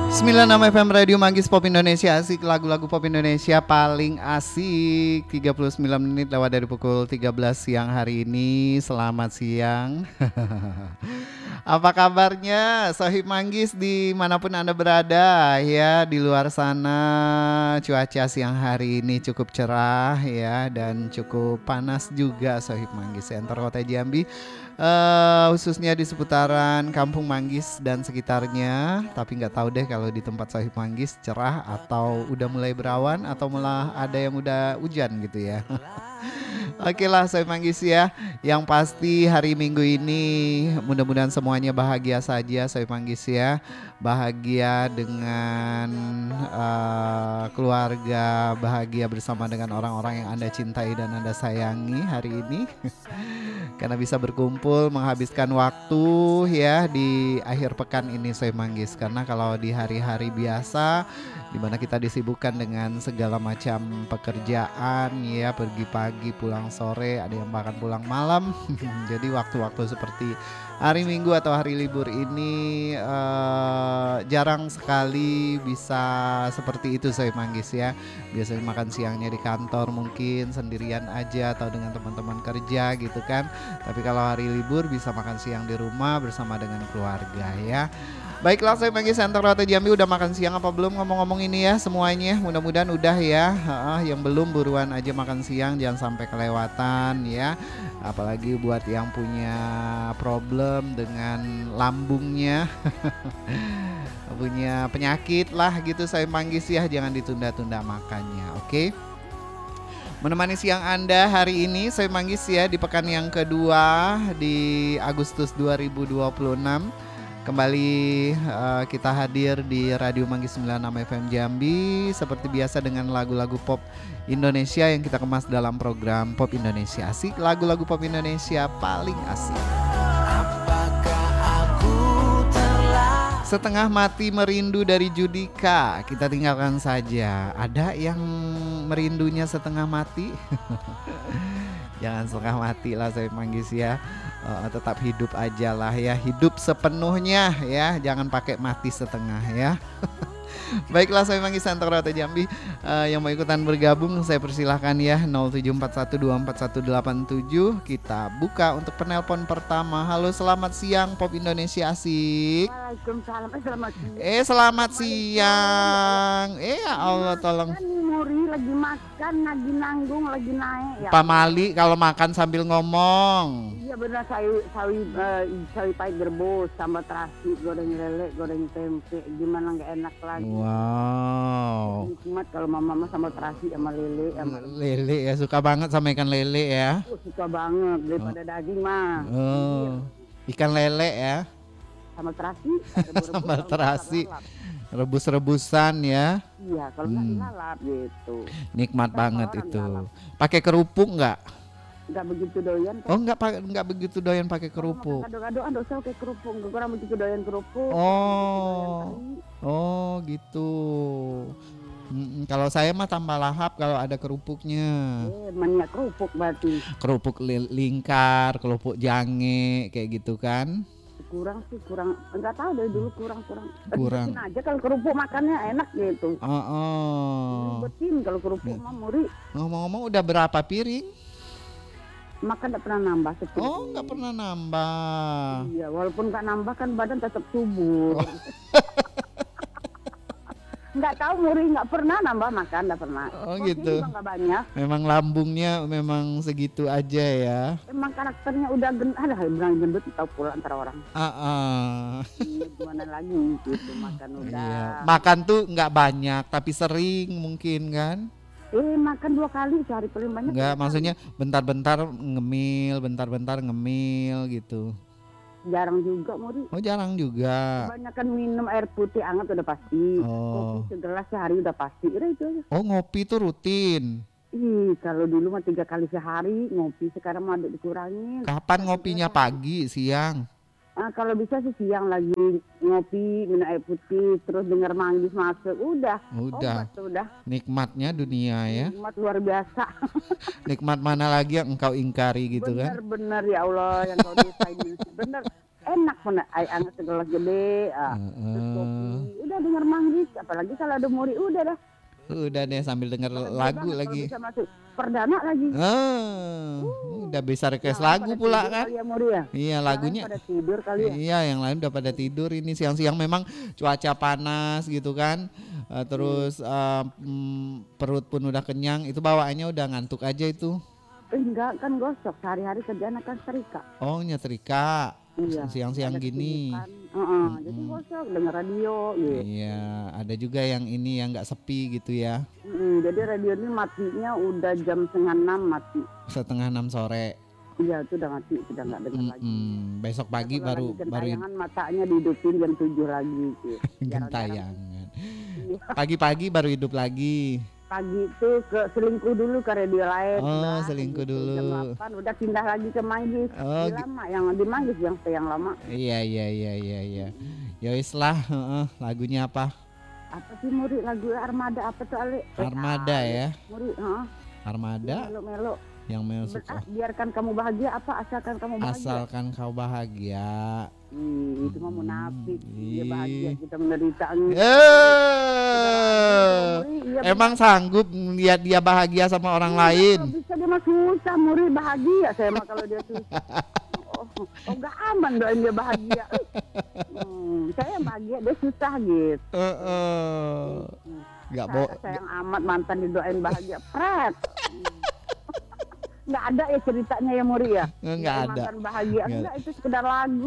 96 FM Radio Manggis Pop Indonesia, asik lagu-lagu pop Indonesia paling asik. 39 menit lewat dari pukul 13 siang hari ini. Selamat siang. Apa kabarnya Sohib Manggis dimanapun Anda berada ya. Di luar sana cuaca siang hari ini cukup cerah ya, dan cukup panas juga Sohib Manggis antar kota Jambi. Khususnya di seputaran Kampung Manggis dan sekitarnya. Tapi nggak tahu deh kalau di tempat Sohib Manggis cerah atau udah mulai berawan atau malah ada yang udah hujan gitu ya. Oke lah Sohib Manggis ya. Yang pasti hari Minggu ini mudah-mudahan semuanya bahagia saja Sohib Manggis ya. Bahagia dengan keluarga, bahagia bersama dengan orang-orang yang Anda cintai dan Anda sayangi hari ini. Karena bisa berkumpul menghabiskan waktu ya di akhir pekan ini Sohib Manggis. Karena kalau di hari-hari biasa di mana kita disibukkan dengan segala macam pekerjaan ya, pergi pagi pulang sore, ada yang bahkan pulang malam. Jadi waktu-waktu seperti hari Minggu atau hari libur ini jarang sekali bisa seperti itu Sohib Manggis ya. Biasanya makan siangnya di kantor mungkin sendirian aja atau dengan teman-teman kerja gitu kan. Tapi kalau hari libur bisa makan siang di rumah bersama dengan keluarga ya. Baiklah Sohib Manggis antar kota Jambi, udah makan siang apa belum ngomong-ngomong ini ya semuanya? Mudah-mudahan udah ya. Yang belum buruan aja makan siang, jangan sampai kelewatan ya. Apalagi buat yang punya problem dengan lambungnya. Punya penyakit lah gitu Sohib Manggis ya, jangan ditunda-tunda makannya, oke? Menemani siang Anda hari ini Sohib Manggis ya di pekan yang kedua di Agustus 2026. Kembali kita hadir di Radio Manggis 96 FM Jambi seperti biasa dengan lagu-lagu pop Indonesia yang kita kemas dalam program Pop Indonesia Asik, lagu-lagu pop Indonesia paling asik. Setengah mati merindu dari Judika, kita tinggalkan saja. Ada yang merindunya setengah mati? Jangan setengah mati lah Sohib Manggis ya. Tetap hidup aja lah ya, hidup sepenuhnya ya, jangan pakai mati setengah ya. Baiklah Sohib Manggis antar kota Jambi, yang mau ikutan bergabung saya persilahkan ya 0741241187. Kita buka untuk penelpon pertama. Halo selamat siang Pop Indonesia Asik. Waalaikumsalam, selamat siang. Selamat siang. Ya Allah tolong. Muri lagi makan, lagi nanggung, lagi naik ya. Pak Mali kalau makan sambil ngomong. Iya benar, sawi pahit berebus, sambal terasi, goreng lele, goreng tempe, gimana nggak enak lagi. Wow. Nikmat kalau mama sambal terasi sama lele. Lele ya, suka banget sama ikan lele ya. Suka banget daripada daging mah. Ikan lele ya. Sambal terasi. Sambal terasi. Rebus-rebusan ya. Iya, kalau nggak dilalap gitu. Nikmat banget itu. Pakai kerupuk nggak? Nggak begitu doyan. Oh nggak begitu doyan pakai kerupuk. Kadang-kadang usah pakai kerupuk, nggak kurang begitu doyan kerupuk. Oh gitu. Kalau saya mah tambah lahap kalau ada kerupuknya. Maniak kerupuk berarti. Kerupuk lingkar, kerupuk jange kayak gitu kan? Kurang enggak tahu dari dulu kurang aja kalau kerupuk makannya enak gitu. Betin kalau kerupuk mah Muri. Ngomong-ngomong udah berapa piring? Makan enggak pernah nambah seperti. Oh enggak pernah nambah. Iya, walaupun enggak nambah kan badan tetap subur. Enggak tahu Muri, enggak pernah nambah makan, enggak pernah. Gitu. Enggak banyak. Memang lambungnya memang segitu aja ya. Emang karakternya udah berang gendut tahu pula antara orang. Gimana lagi gitu makan udah. Iya. Makan tuh enggak banyak tapi sering mungkin kan? Makan 2 kali sehari paling banyak. Enggak, maksudnya bentar-bentar ngemil gitu. Jarang juga Muri. Oh jarang juga. Kebanyakan minum air putih hangat udah pasti. Kopi segelas sehari udah pasti. Udah itu aja. Oh ngopi tuh rutin. Kalau dulu mah 3 kali sehari ngopi, sekarang mau ada dikurangin. Kapan ngopinya, pagi, siang? Kalau bisa sih siang lagi ngopi, minum air putih, terus denger Manggis masuk, udah. Nikmatnya dunia ya. Nikmat luar biasa. Nikmat mana lagi yang engkau ingkari gitu kan? Bener ya Allah yang kau desain. Bener, enak bener. Air anget segelas gede, terus kopi. Udah denger Manggis asik. Apalagi kalau ada Muri udah dah. Udah deh sambil denger lagu lagi. Bisa masuk perdana lagi. Udah bisa request lagu pula kan? Ya, ya? Iya lagunya. Pada tidur kali ya. Iya yang lain udah pada tidur ini siang-siang memang cuaca panas gitu kan. Terus perut pun udah kenyang itu bawaannya udah ngantuk aja itu. Enggak kan gosok sehari-hari kerjaan akan setrika. Oh nyetrika. Iya. Siang-siang gini. Jadi gosok denger radio gitu. Iya, ada juga yang ini yang nggak sepi gitu ya. Jadi radio ini matinya udah jam 5:30 mati. 5:30 sore. Iya, itu udah mati, sudah nggak dengar lagi. Besok pagi baru matanya dihidupin jam 7 lagi gitu. Gentayangan. Pagi-pagi baru hidup lagi. Pagi itu ke selingkuh dulu ke radio lain. Selingkuh gitu. dulu. Jam 8 udah pindah lagi ke Manggis. Lama yang di Manggis yang lama. Iya. Ya wis lah, lagunya apa? Apa sih Muri lagu Armada apa tuh Ale? Armada ya. Muri, Armada. Melo-melo. Yang Mel suka. Biarkan kamu bahagia apa asalkan kamu bahagia. Asalkan kau bahagia. Itu mah munafik. Dia bahagia kita menderita. Emang sanggup lihat dia bahagia sama orang lain? Kalau bisa dia mah susah Muri bahagia saya mah kalau dia susah. Enggak aman doain dia bahagia. Saya bahagia dia susah gitu. Enggak sayang amat mantan didoain bahagia. Pret. Nggak ada ya ceritanya ya Muri ya? Nggak ada. Mantan bahagia enggak itu sekedar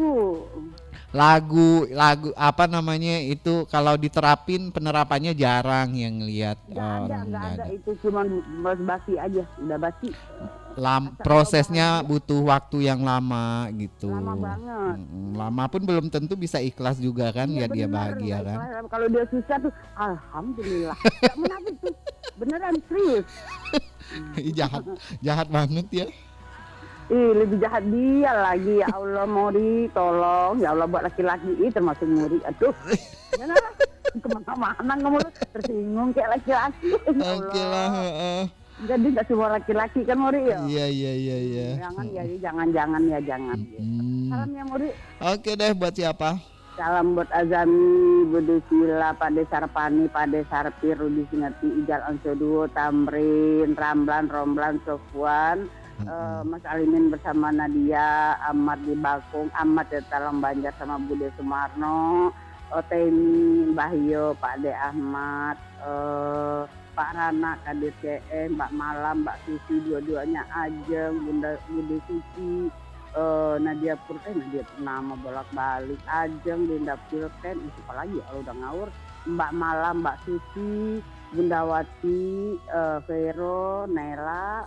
lagu apa namanya itu kalau diterapin penerapannya jarang yang lihat nggak ada itu cuma basi aja udah basi. Prosesnya butuh waktu yang lama gitu. Lama banget. Lama pun belum tentu bisa ikhlas juga kan ya dia bahagia kan. Kalau dia susah tuh alhamdulillah. Gak menafik tuh. Beneran serius. jahat banget ya. Lebih jahat dia lagi ya Allah Muri tolong ya Allah buat laki-laki termasuk Muri aduh. Jangan kemana-mana kamu tersinggung kayak laki-laki. Oke lah. Jadi nggak semua laki-laki kan Muri ya. Iya. Jangan ya. Salam ya Muri. Oke deh buat siapa? Salam buat Azami, Budi Sila, Pade Sarpani, Pade Sarpir, Rudi Singati, Ijal Ansoduo, Tamrin, Romblan, Sofwan, Mas Alimin bersama Nadia, Ahmad di Bakung, Ahmad di Talang Banjar sama Bude Sumarno, Temi, Bahyo, Pak De Ahmad, Pak Rana, Kadir CM, Mbak Malam, Mbak Susi, dua-duanya Ajeng, Bude Suci, Nadia Purnama bolak-balik Ajeng, Dinda Pilken, itu apa lagi ya udah ngawur, Mbak Malam, Mbak Suci, Bundawati, Vero, Nela,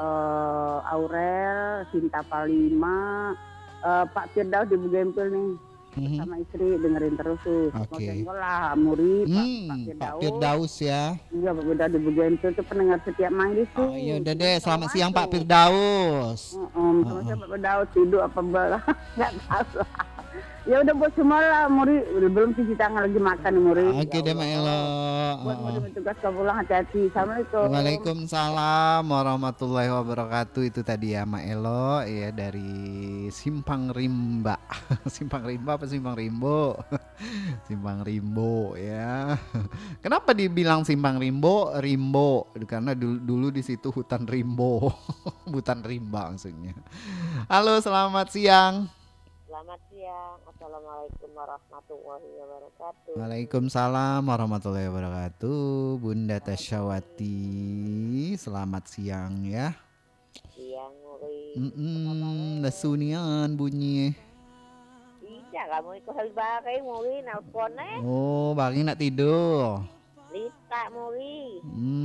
Aurel, Sinta Palima, Pak Firdaus di Bugempil nih sama istri dengerin terus tuh. Oke. Lah Muri, Pak Firdaus ya. Iya Pak Firdaus di Bugempil tuh pendengar setiap Manggis tuh. Oh iya udah deh selamat siang Pak Firdaus. Pak Firdaus tidur apa belah nggak tahu. Ya udah buat semua lah Muri, belum cuci tangan lagi makan nih Muri. Oke deh Mak Elo. Buat Muri bertugas ke pulang hati-hati. Assalamualaikum. Waalaikumsalam warahmatullahi wabarakatuh. Itu tadi ya Mak Elo ya dari Simpang Rimba. Simpang Rimba apa Simpang Rimbo? Simpang Rimbo ya. Kenapa dibilang Simpang Rimbo? Rimbo karena dulu di situ hutan Rimbo. Hutan Rimba maksudnya. Halo, selamat siang. Selamat siang, Assalamualaikum warahmatullahi wabarakatuh. Waalaikumsalam warahmatullahi wabarakatuh. Bunda Tasyawati, selamat siang ya. Siang Muri. Lesunian bunyi. Iya, kamu ikut Bari Muri, nelponnya. Oh, Bari nak tidur. Lita Muri.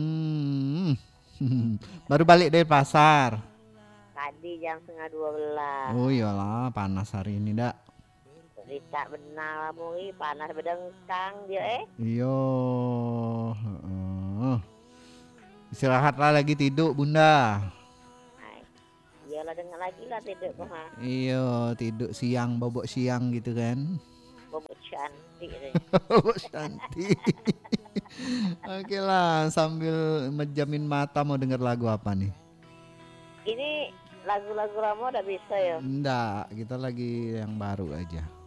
Baru balik dari pasar. Tadi jam 11:30. Oh iyalah panas hari ini dak. Cerita benar Muri, panas bedengkang dia Iya. Istirahatlah lagi tidur Bunda. Iyalah dengar lagi lah tidur kok. Iya tidur siang bobok siang gitu kan. Bobok cantik. Bobok cantik. Oke lah sambil menjamin mata mau denger lagu apa nih? Ini lagu-lagu lama udah bisa ya? Enggak, kita lagi yang baru aja.